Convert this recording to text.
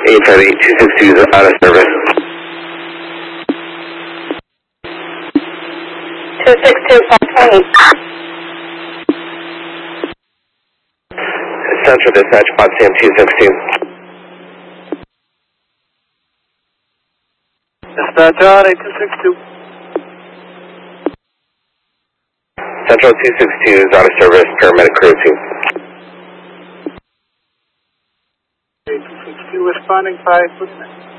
858 262 is out of service. 262 Central Dispatch, Potsdam 262. Dispatch on 8262. Central 262 is out of service, paramedic crew 2. 8262 responding 5 foot.